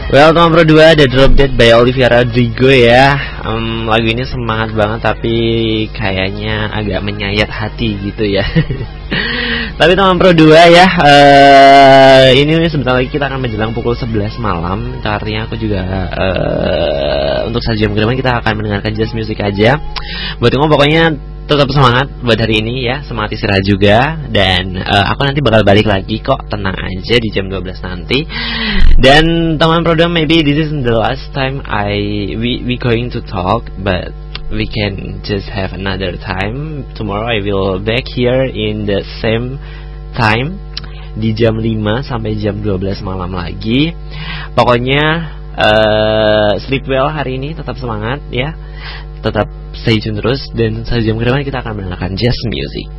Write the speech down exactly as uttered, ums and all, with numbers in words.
Well, teman pro dua ada Drop Dead by Olivia Rodrigo ya. um, Lagu ini semangat banget tapi kayaknya agak menyayat hati gitu ya. Tapi teman pro dua ya, uh, ini sebentar lagi kita akan menjelang pukul sebelas malam. Itu artinya aku juga uh, untuk satu jam ke depan kita akan mendengarkan jazz music aja. Buat kamu pokoknya tetap semangat buat hari ini ya, semangat istirahat juga. Dan uh, aku nanti bakal balik lagi kok, tenang aja di jam dua belas nanti. Dan teman program, maybe this is the last time I we we going to talk, but we can just have another time. Tomorrow I will back here in the same time di jam lima sampai jam dua belas malam lagi. Pokoknya uh, sleep well hari ini, tetap semangat ya. Tetap stay tune terus, dan satu jam ke depan kita akan mendengarkan jazz music.